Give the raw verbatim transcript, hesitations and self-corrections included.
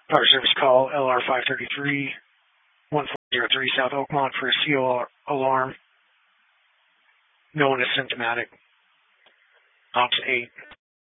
Fire service call L R five thirty-three, one four zero three South Oakmont for a C O alarm. No one is symptomatic. Ops eight.